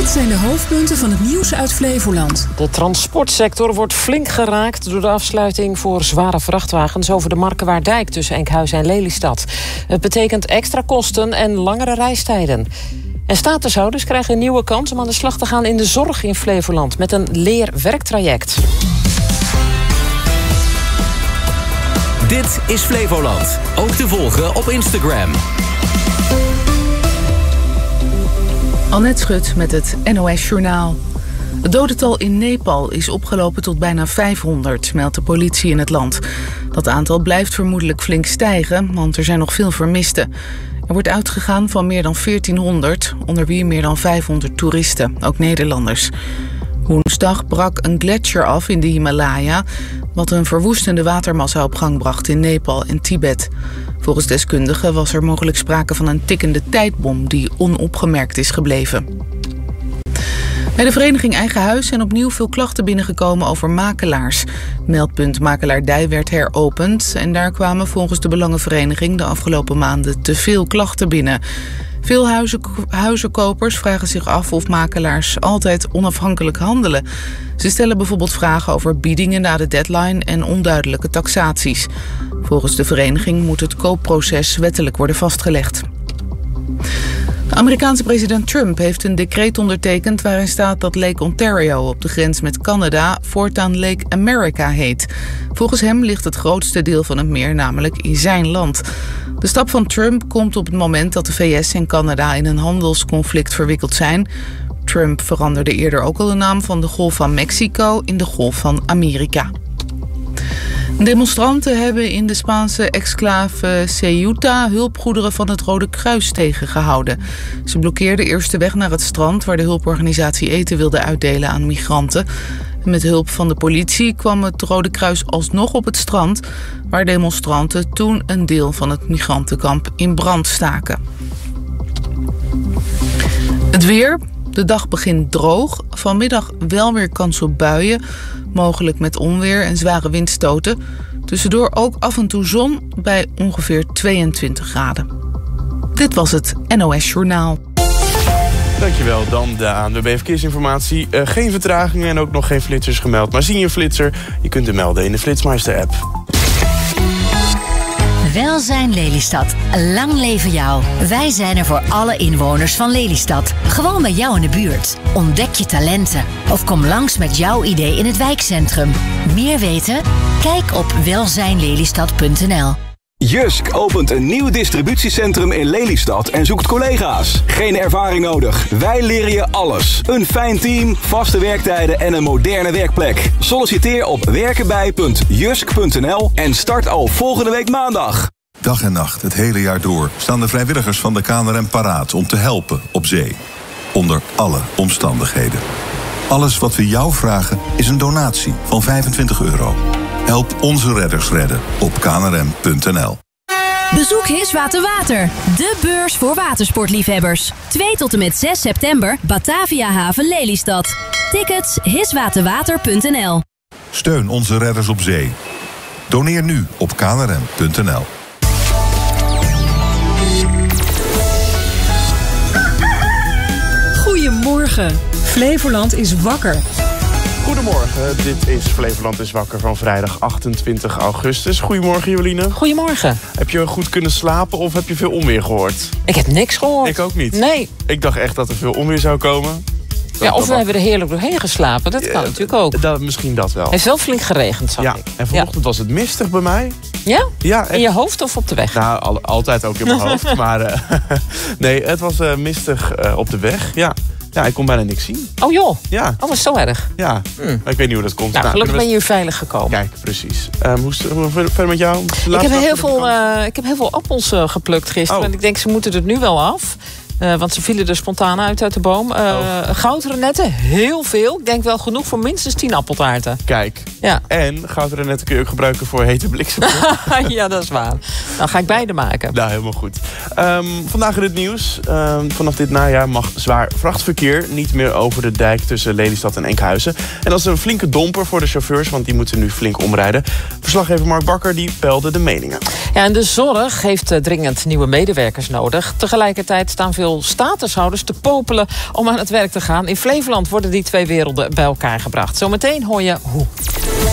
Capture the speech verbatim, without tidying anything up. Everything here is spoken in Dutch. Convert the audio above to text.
Dit zijn de hoofdpunten van het nieuws uit Flevoland. De transportsector wordt flink geraakt door de afsluiting voor zware vrachtwagens over de Markewaardijk tussen Enkhuizen en Lelystad. Het betekent extra kosten en langere reistijden. En statushouders krijgen een nieuwe kans om aan de slag te gaan in de zorg in Flevoland met een leer-werktraject. Dit is Flevoland. Ook te volgen op Instagram. Annette Schut met het N O S-journaal. Het dodental in Nepal is opgelopen tot bijna vijfhonderd, meldt de politie in het land. Dat aantal blijft vermoedelijk flink stijgen, want er zijn nog veel vermisten. Er wordt uitgegaan van meer dan veertienhonderd, onder wie meer dan vijfhonderd toeristen, ook Nederlanders. Woensdag brak een gletsjer af in de Himalaya, wat een verwoestende watermassa op gang bracht in Nepal en Tibet. Volgens deskundigen was er mogelijk sprake van een tikkende tijdbom die onopgemerkt is gebleven. Bij de vereniging Eigen Huis zijn opnieuw veel klachten binnengekomen over makelaars. Meldpunt Makelaardij werd heropend en daar kwamen volgens de Belangenvereniging de afgelopen maanden te veel klachten binnen. Veel huizen, huizenkopers vragen zich af of makelaars altijd onafhankelijk handelen. Ze stellen bijvoorbeeld vragen over biedingen na de deadline en onduidelijke taxaties. Volgens de vereniging moet het koopproces wettelijk worden vastgelegd. De Amerikaanse president Trump heeft een decreet ondertekend waarin staat dat Lake Ontario op de grens met Canada voortaan Lake America heet. Volgens hem ligt het grootste deel van het meer namelijk in zijn land. De stap van Trump komt op het moment dat de V S en Canada in een handelsconflict verwikkeld zijn. Trump veranderde eerder ook al de naam van de Golf van Mexico in de Golf van Amerika. Demonstranten hebben in de Spaanse exclave Ceuta hulpgoederen van het Rode Kruis tegengehouden. Ze blokkeerden eerst de weg naar het strand waar de hulporganisatie eten wilde uitdelen aan migranten. Met hulp van de politie kwam het Rode Kruis alsnog op het strand, waar demonstranten toen een deel van het migrantenkamp in brand staken. Het weer. De dag begint droog. Vanmiddag wel weer kans op buien, mogelijk met onweer en zware windstoten. Tussendoor ook af en toe zon bij ongeveer tweeëntwintig graden. Dit was het N O S-journaal. Dankjewel, dan de A N W B Verkeersinformatie. Uh, geen vertragingen en ook nog geen flitsers gemeld. Maar zie je een flitser, je kunt hem melden in de Flitsmeister-app. Welzijn Lelystad. Lang leven jou. Wij zijn er voor alle inwoners van Lelystad. Gewoon bij jou in de buurt. Ontdek je talenten. Of kom langs met jouw idee in het wijkcentrum. Meer weten? Kijk op welzijnlelystad punt n l. Jysk opent een nieuw distributiecentrum in Lelystad en zoekt collega's. Geen ervaring nodig. Wij leren je alles. Een fijn team, vaste werktijden en een moderne werkplek. Solliciteer op werkenbij punt jysk punt n l en start al volgende week maandag. Dag en nacht, het hele jaar door, staan de vrijwilligers van de K N R M paraat om te helpen op zee. Onder alle omstandigheden. Alles wat we jou vragen is een donatie van vijfentwintig euro. Help onze redders redden op k n r m punt n l. Bezoek Hiswater Water, de beurs voor watersportliefhebbers. twee tot en met zes september, Batavia Haven Lelystad. Tickets hiswaterwater punt n l. Steun onze redders op zee. Doneer nu op k n r m punt n l. Goedemorgen. Flevoland is wakker. Goedemorgen, dit is Flevoland is wakker van vrijdag achtentwintig augustus. Goedemorgen Joline. Goedemorgen. Heb je goed kunnen slapen of heb je veel onweer gehoord? Ik heb niks gehoord. Ik ook niet. Nee. Ik dacht echt dat er veel onweer zou komen. Dat ja, of we dat hebben er heerlijk doorheen geslapen. Dat kan uh, natuurlijk ook. Dat, misschien dat wel. Het heeft wel flink geregend, zag ja, ik. En vanochtend ja. was het mistig bij mij. Ja? Ja. In je hoofd of op de weg? Nou, al, altijd ook in mijn hoofd. Maar uh, nee, het was uh, mistig uh, op de weg. Ja. Ja, ik kon bijna niks zien. Oh joh, ja. Oh, was zo erg. Ja, hmm. maar ik weet niet hoe dat komt. Nou, gelukkig nou, ben je hier veilig gekomen. Kijk, precies. Um, hoe is het verder met jou? Ik heb, heel veel, uh, ik heb heel veel appels uh, geplukt gisteren. Oh. En ik denk, ze moeten er nu wel af. Uh, want ze vielen er spontaan uit uit de boom. Uh, oh. Goudrenetten, heel veel. Ik denk wel genoeg voor minstens tien appeltaarten. Kijk. Ja. En goudrenetten kun je ook gebruiken voor hete bliksem. Ja, dat is waar. Dan ga ik beide maken. Nou, helemaal goed. Um, vandaag in het nieuws. Um, vanaf dit najaar mag zwaar vrachtverkeer niet meer over de dijk tussen Lelystad en Enkhuizen. En dat is een flinke domper voor de chauffeurs, want die moeten nu flink omrijden. Verslaggever Mark Bakker die peilde de meningen. Ja, en de zorg heeft dringend nieuwe medewerkers nodig. Tegelijkertijd staan veel veel statushouders te popelen om aan het werk te gaan. In Flevoland worden die twee werelden bij elkaar gebracht. Zometeen hoor je hoe.